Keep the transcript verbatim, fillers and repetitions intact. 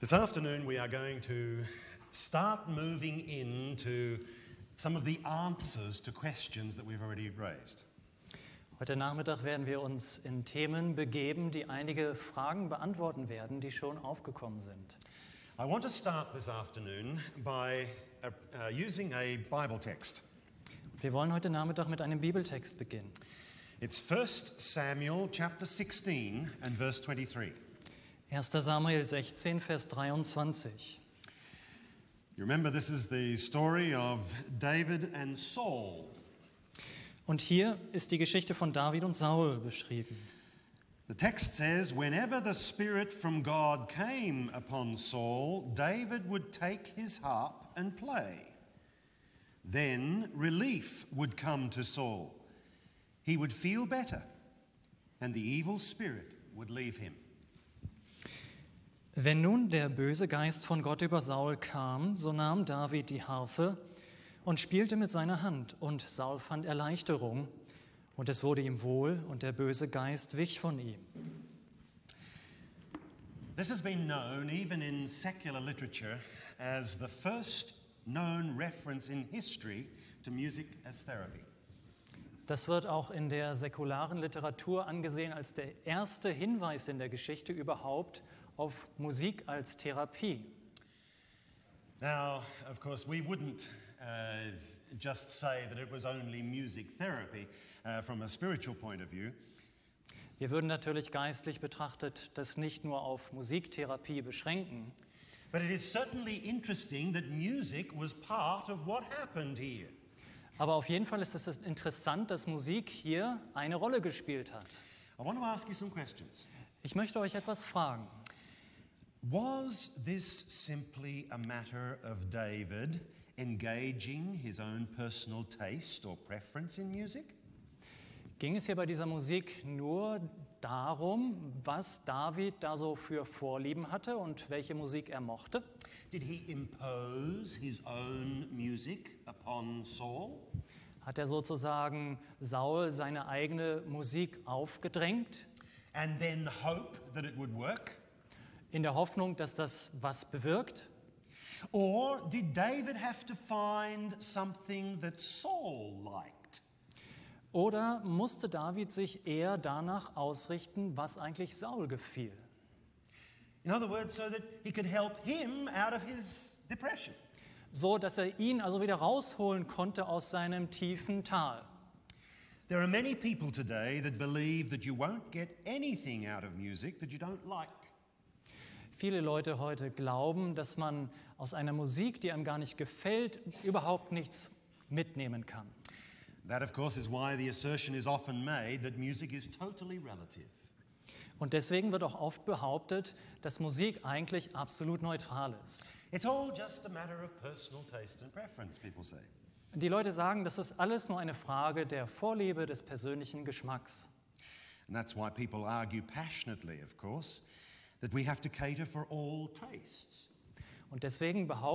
This afternoon we are going to start moving into some of the answers to questions that we've already raised. Heute Nachmittag werden wir uns in Themen begeben, die einige Fragen beantworten werden, die schon aufgekommen sind. I want to start this afternoon by uh, uh, using a Bible text. Wir wollen heute Nachmittag mit einem Bibeltext beginnen. It's First Samuel chapter sixteen and verse twenty-three. erster Samuel sechzehn, Vers dreiundzwanzig. You remember this is the story of David and Saul. Und hier ist die Geschichte von David und Saul beschrieben. The text says, whenever the Spirit from God came upon Saul, David would take his harp and play. Then relief would come to Saul. He would feel better, and the evil spirit would leave him. Wenn nun der böse Geist von Gott über Saul kam, so nahm David die Harfe und spielte mit seiner Hand, und Saul fand Erleichterung, und es wurde ihm wohl, und der böse Geist wich von ihm. This has been known even in secular literature as the first known reference in history to music as therapy. Das wird auch in der säkularen Literatur angesehen als der erste Hinweis in der Geschichte überhaupt auf Musik als Therapie. Now, of course, we wouldn't uh, just say that it was only music therapy uh, from a spiritual point of view. Wir würden natürlich geistlich betrachtet das nicht nur auf Musiktherapie beschränken. But it is certainly interesting that music was part of what happened here. Aber auf jeden Fall ist es interessant, dass Musik hier eine Rolle gespielt hat. I want to ask you some questions. Ich möchte euch etwas fragen. Was this simply a matter of David engaging his own personal taste or preference in music? Ging es hier bei dieser Musik nur darum, was David da so für Vorlieben hatte und welche Musik er mochte? Did he impose his own music upon Saul? Hat er sozusagen Saul seine eigene Musik aufgedrängt? And then hope that it would work? In der Hoffnung, dass das was bewirkt? Or did David have to find something that Saul liked? Oder musste David sich eher danach ausrichten, was eigentlich Saul gefiel? In other words, so that he could help him out of his depression. So, dass er ihn also wieder rausholen konnte aus seinem tiefen Tal. There are many people today that believe that you won't get anything out of music that you don't like. Viele Leute heute glauben, dass man aus einer Musik, die einem gar nicht gefällt, überhaupt nichts mitnehmen kann. That, of course, is why the assertion is often made that music is totally relative. Und deswegen wird auch oft behauptet, dass Musik eigentlich absolut neutral ist. It's all just a matter of personal taste and preference, people say. Die Leute sagen, das ist alles nur eine Frage der Vorliebe, des persönlichen Geschmacks. And that's why people argue passionately, of course, that we have to cater for all tastes. Und deswegen behaupten